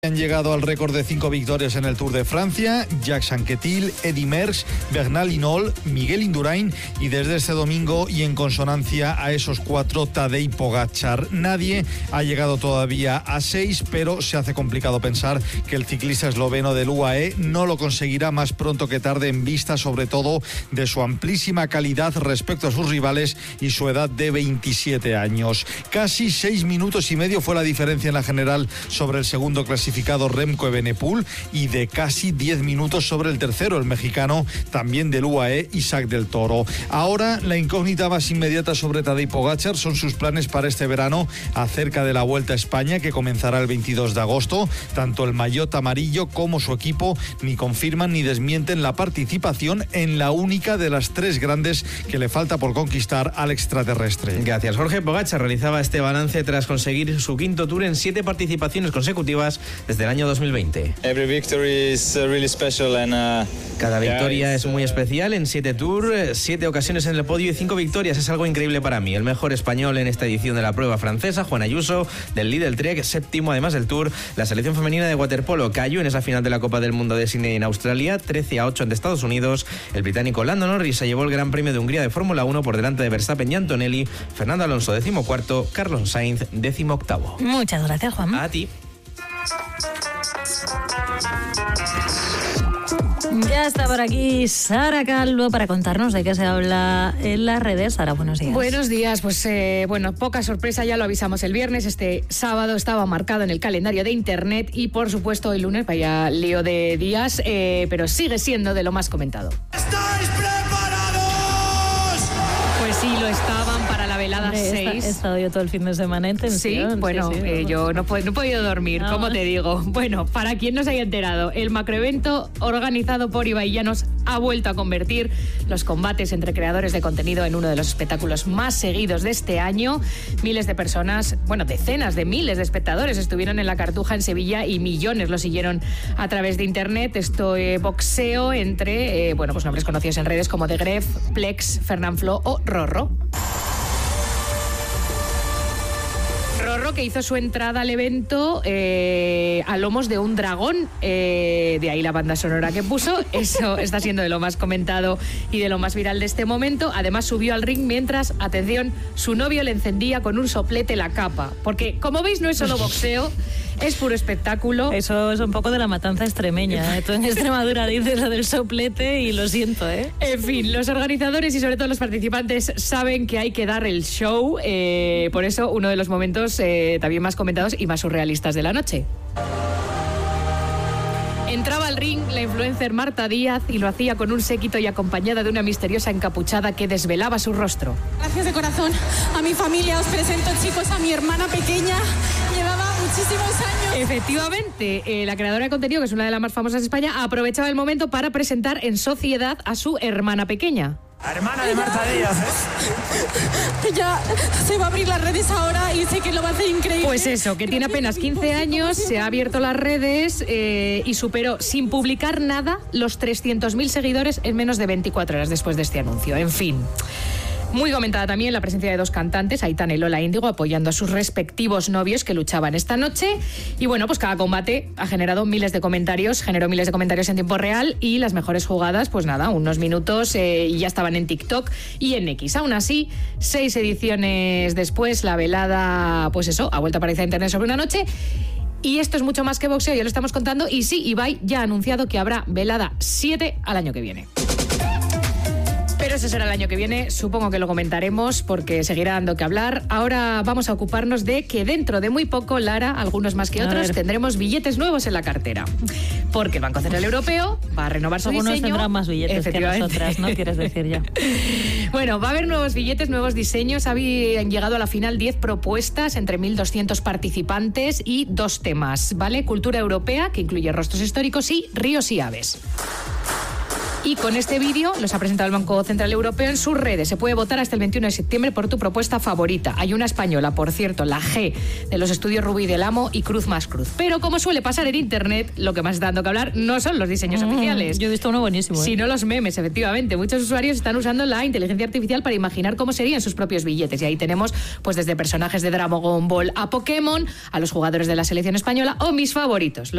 Han llegado al récord de 5 victorias en el Tour de Francia: Jacques Anquetil, Eddy Merckx, Bernal Hinault, Miguel Indurain y desde este domingo, y en consonancia a esos 4, Tadej Pogačar. Nadie ha llegado todavía a 6, pero se hace complicado pensar que el ciclista esloveno del UAE no lo conseguirá más pronto que tarde, en vista sobre todo de su amplísima calidad respecto a sus rivales y su edad de 27 años. Casi 6 minutos y medio fue la diferencia en la general sobre el segundo clasificado Remco Evenepoel, y de casi 10 minutos sobre el tercero, el mexicano también del UAE, Isaac del Toro. Ahora la incógnita más inmediata sobre Tadej Pogačar son sus planes para este verano acerca de la Vuelta a España, que comenzará el 22 de agosto. Tanto el maillot amarillo como su equipo ni confirman ni desmienten la participación en la única de las 3 grandes que le falta por conquistar al extraterrestre. Gracias. Jorge Pogačar realizaba este balance tras conseguir su quinto Tour en 7 participaciones consecutivas desde el año 2020. Cada victoria es muy especial en 7 Tours, 7 ocasiones en el podio y 5 victorias. Es algo increíble para mí. El mejor español en esta edición de la prueba francesa, Juan Ayuso, del Lidl Trek, séptimo además del Tour. La selección femenina de waterpolo cayó en esa final de la Copa del Mundo de Sydney en Australia, 13-8 ante Estados Unidos. El británico Lando Norris se llevó el Gran Premio de Hungría de Fórmula 1 por delante de Verstappen y Antonelli. Fernando Alonso, 14º, Carlos Sainz, 18º. Muchas gracias, Juan. A ti. Ya está por aquí Sara Calvo para contarnos de qué se habla en las redes. Sara, buenos días. Buenos días. Pues poca sorpresa, ya lo avisamos el viernes. Este sábado estaba marcado en el calendario de internet y por supuesto el lunes, vaya lío de días, pero sigue siendo de lo más comentado. ¿Estáis preparados? Pues sí, lo estaban para la velada 6. He estado yo todo el fin de semana en tensión. Sí, bueno, sí. Yo no he podido dormir, ¿cómo te digo? Bueno, para quien no se haya enterado, el macroevento organizado por Ibai Llanos ha vuelto a convertir los combates entre creadores de contenido en uno de los espectáculos más seguidos de este año. Miles de personas, decenas de miles de espectadores estuvieron en la Cartuja en Sevilla y millones lo siguieron a través de internet. Esto boxeo entre, nombres conocidos en redes como The Gref, Plex, Fernanfloo o Rorro. Rorro, que hizo su entrada al evento a lomos de un dragón, de ahí la banda sonora que puso. Eso está siendo de lo más comentado y de lo más viral de este momento. Además subió al ring mientras, atención, su novio le encendía con un soplete la capa, porque como veis no es solo boxeo, es puro espectáculo. Eso es un poco de la matanza extremeña, ¿eh? Tú en Extremadura dices lo del soplete y lo siento, ¿eh? En fin, los organizadores y sobre todo los participantes saben que hay que dar el show, por eso uno de los momentos también más comentados y más surrealistas de la noche. Entraba al ring la influencer Marta Díaz y lo hacía con un séquito y acompañada de una misteriosa encapuchada que desvelaba su rostro. Gracias de corazón a mi familia. Os presento, chicos, a mi hermana pequeña. Llevaba muchísimos años. Efectivamente, la creadora de contenido, que es una de las más famosas de España, aprovechaba el momento para presentar en sociedad a su hermana pequeña. Hermana de Marta Díaz, ¿eh? Ya se va a abrir las redes ahora y sé que lo va a hacer increíble. Pues eso, que tiene apenas 15 años, se ha abierto las redes y superó sin publicar nada los 300.000 seguidores en menos de 24 horas después de este anuncio. En fin. Muy comentada también la presencia de 2 cantantes, Aitana y Lola Índigo, apoyando a sus respectivos novios que luchaban esta noche. Y cada combate ha generado miles de comentarios, generó miles de comentarios en tiempo real y las mejores jugadas, unos minutos y ya estaban en TikTok y en X. Aún así, 6 ediciones después, la velada, ha vuelto a aparecer en internet sobre una noche. Y esto es mucho más que boxeo, ya lo estamos contando. Y sí, Ibai ya ha anunciado que habrá velada 7 al año que viene. Pero ese será el año que viene, supongo que lo comentaremos porque seguirá dando que hablar. Ahora vamos a ocuparnos de que dentro de muy poco, Lara, algunos más que otros, tendremos billetes nuevos en la cartera. Porque el Banco Central Europeo va a renovar su diseño. Algunos tendrán más billetes que nosotras, ¿no? Quieres decir ya. Va a haber nuevos billetes, nuevos diseños. Han llegado a la final 10 propuestas entre 1.200 participantes y 2 temas, ¿vale? Cultura europea, que incluye rostros históricos, y ríos y aves. Y con este vídeo los ha presentado el Banco Central Europeo en sus redes. Se puede votar hasta el 21 de septiembre por tu propuesta favorita. Hay una española, por cierto, la G, de los estudios Rubí del Amo y Cruz más Cruz. Pero como suele pasar en internet, lo que más está dando que hablar no son los diseños oficiales. Yo he visto uno buenísimo, sino los memes, efectivamente. Muchos usuarios están usando la inteligencia artificial para imaginar cómo serían sus propios billetes. Y ahí tenemos, desde personajes de Dragon Ball a Pokémon, a los jugadores de la selección española o mis favoritos,